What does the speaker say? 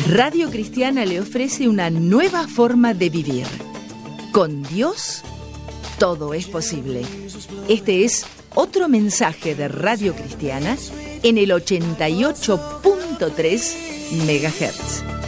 Radio Cristiana le ofrece una nueva forma de vivir. Con Dios, todo es posible. Este es otro mensaje de Radio Cristiana en el 88.3 MHz.